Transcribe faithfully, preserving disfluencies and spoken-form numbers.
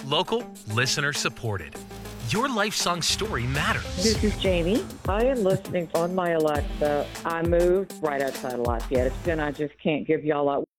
Local, listener supported. Your life song story matters. This is Jamie. I am listening on my Alexa. I moved right outside of Lafayette. It's been, I just can't give y'all up.